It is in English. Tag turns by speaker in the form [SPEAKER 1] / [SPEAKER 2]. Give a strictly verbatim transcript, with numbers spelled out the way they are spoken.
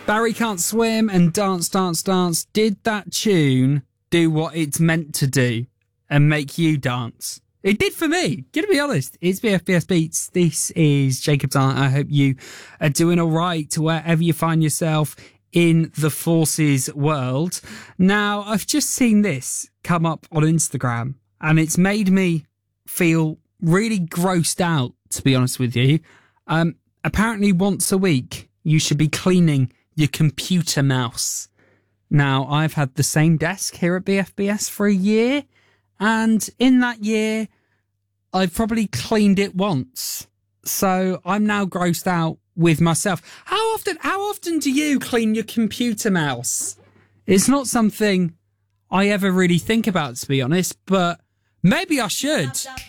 [SPEAKER 1] Barry Can't Swim and Dance, Dance, Dance. Did that tune do what it's meant to do and make you dance? It did for me. Gonna be honest. It's B F B S Beats. This is Jacob Dart. I hope you are doing all right wherever you find yourself in the Forces world. Now, I've just seen this come up on Instagram and it's made me feel really grossed out, to be honest with you. Um, apparently once a week, you should be cleaning your computer mouse. Now, I've had the same desk here at B F B S for a year, and in that year, I've probably cleaned it once. So I'm now grossed out with myself. How often, how often do you clean your computer mouse? It's not something I ever really think about, to be honest, but maybe I should.